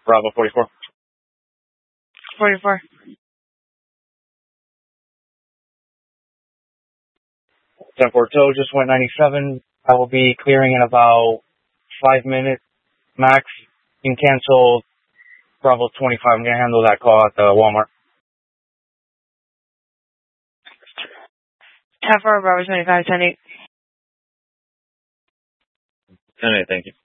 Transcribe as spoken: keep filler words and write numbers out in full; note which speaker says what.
Speaker 1: Bravo forty-four.
Speaker 2: forty-four.
Speaker 1: ten four tow, just went ninety-seven. I will be clearing in about five minutes max. You can cancel Bravo twenty-five. I'm going to handle that call at the Walmart.
Speaker 2: ten four, Bravo twenty-five, ten eight.
Speaker 1: ten eight, thank you.